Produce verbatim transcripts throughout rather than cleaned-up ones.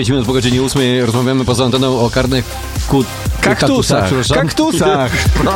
dziewięć minut po godzinie ósmej rozmawiamy poza anteną o karnych ku... kaktusach. Kaktusach. Kaktusach.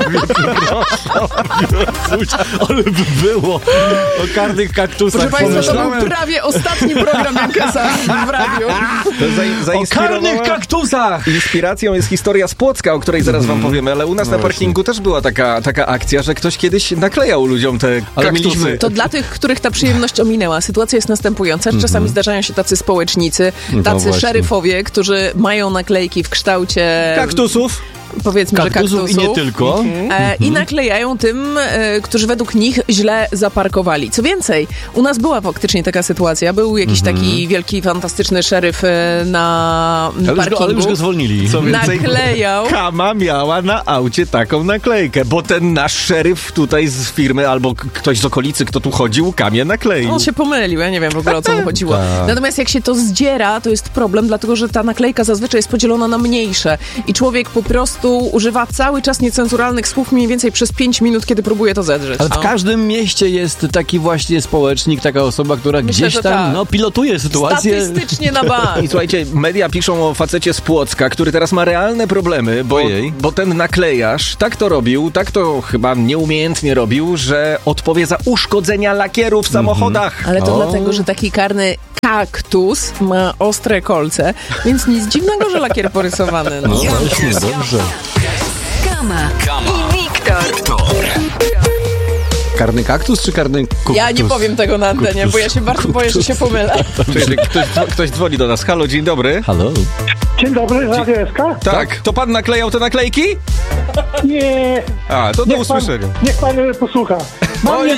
Ale by było o karnych kaktusach. Proszę Państwa, to był prawie ostatni program Jankesa w radiu. Za, o karnych kaktusach! Inspiracją jest historia z Płocka, o której zaraz wam powiemy, ale u nas No na parkingu też była taka, taka akcja, że ktoś kiedyś naklejał ludziom te Ale kaktusy. mieliśmy- To dla tych, których ta przyjemność ominęła. Sytuacja jest następująca. Czasami zdarzają się tacy społecznicy, No tacy właśnie. szeryfowie, którzy mają naklejki w kształcie... Kaktusów. Powiedzmy, Kaktusów, że kaktusów. i nie tylko. E, I naklejają tym, e, którzy według nich źle zaparkowali. Co więcej, u nas była faktycznie taka sytuacja. Był jakiś taki wielki, fantastyczny szeryf e, na Ale już, parkingu. go, ale już go zwolnili. Co więcej, Naklejał. Kama miała na aucie taką naklejkę, bo ten nasz szeryf tutaj z firmy albo k- ktoś z okolicy, kto tu chodził, Kamie nakleił. On się pomylił, ja nie wiem w ogóle o co mu chodziło. Tak. Natomiast jak się to zdziera, to jest problem, dlatego że ta naklejka zazwyczaj jest podzielona na mniejsze i człowiek po prostu używa cały czas niecenzuralnych słów mniej więcej przez pięć minut, kiedy próbuje to zedrzeć. Ale no. w każdym mieście jest taki właśnie społecznik, taka osoba, która Myślę, gdzieś że tam tak. no, pilotuje sytuację. Statystycznie na bank. I słuchajcie, media piszą o facecie z Płocka, który teraz ma realne problemy, bo, Ojej. bo ten naklejarz tak to robił, tak to chyba nieumiejętnie robił, że odpowie za uszkodzenia lakieru w samochodach. Ale to O. dlatego, że taki karny kaktus ma ostre kolce, więc nic dziwnego, że lakier porysowany. No. No właśnie, dobrze. Kama i Wiktor. Karny kaktus czy karny kaktus? Ja nie powiem tego na antenie, bo ja się bardzo boję, że się pomylę. Czyli ktoś, ktoś dzwoni do nas. Halo, dzień dobry. Halo? Dzień dobry, Radio S K? Tak, to pan naklejał te naklejki? Nie, A, to do niech pan, usłyszenia. niech pan e, posłucha. Mam Oj,